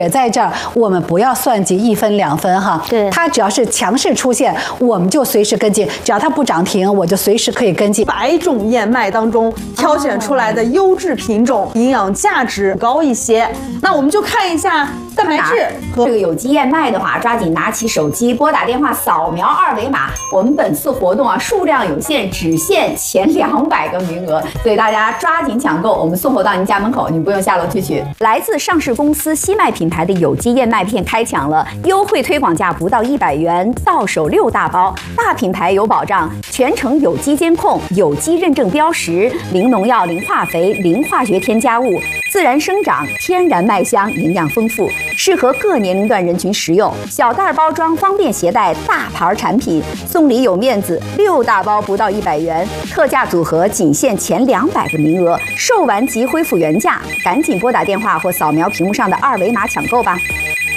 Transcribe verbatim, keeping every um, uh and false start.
也在这儿，我们不要算计一分两分哈。 对， 它只要是强势出现，我们就随时跟进；只要它不涨停，我就随时可以跟进。 百种燕麦当中挑选出来的优质品种，营养价值高一些。那我们就看一下蛋白质和这个有机燕麦的话，抓紧拿起手机，拨打电话，扫描二维码。我们本次活动啊，数量有限，只限前两百个名额，所以大家抓紧抢购，我们送货到您家门口，你不用下楼去取。来自上市公司西麦品牌的有机燕麦片开抢了，优惠推广价不到一百元，到手六大包，大品牌有保障，全程有机监控，有机认证标识，零农药、零化肥、零化学添加物，自然生长，天然麦香，营养丰富，适合各年龄段人群食用。小袋包装方便携带，大牌产品，送礼有面子，六大包不到一百元，特价组合仅限前两百个名额，售完即恢复原价，赶紧拨打电话或扫描屏幕上的二维码抢购吧。